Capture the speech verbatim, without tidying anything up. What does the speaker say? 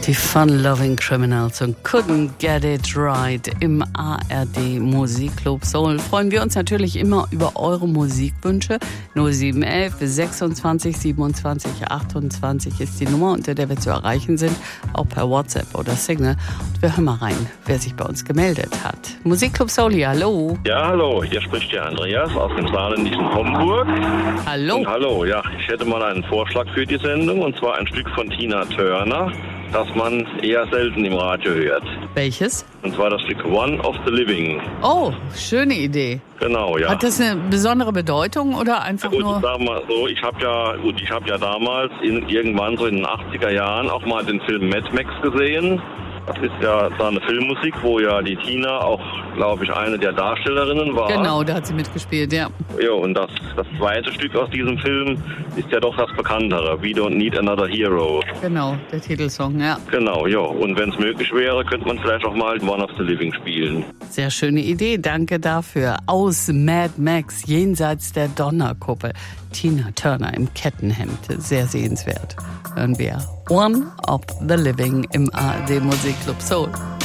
Die Fun-Loving Criminals und Couldn't Get It Right im A R D Musikclub Soul. Freuen wir uns natürlich immer über eure Musikwünsche. null sieben eins eins sechsundzwanzig siebenundzwanzig achtundzwanzig ist die Nummer, unter der wir zu erreichen sind, auch per WhatsApp oder Signal. Und wir hören mal rein, wer sich bei uns gemeldet hat. Musikclub Soul, ja, hallo. Ja, hallo, hier spricht der Andreas aus dem saarländischen Homburg. Hallo. Und hallo, ja, ich hätte mal einen Vorschlag für die Sendung, und zwar ein Stück von Tina Turner, das man eher selten im Radio hört. Welches? Und zwar das Stück One of the Living. Oh, schöne Idee. Genau, ja. Hat das eine besondere Bedeutung oder einfach Gut, nur... sag mal so, ich habe ja, gut, ich habe ja damals in, irgendwann so in den achtziger Jahren auch mal den Film Mad Max gesehen. Das ist ja da eine Filmmusik, wo ja die Tina auch, glaube ich, eine der Darstellerinnen war. Genau, da hat sie mitgespielt, ja. Ja, und das, das zweite Stück aus diesem Film ist ja doch das bekanntere, We Don't Need Another Hero. Genau, der Titelsong, ja. Genau, ja. Und wenn es möglich wäre, könnte man vielleicht auch mal One of the Living spielen. Sehr schöne Idee, danke dafür. Aus Mad Max, jenseits der Donnerkuppel. Tina Turner im Kettenhemd, sehr sehenswert. Hören wir One of the Living im A R D Musikclub Soul.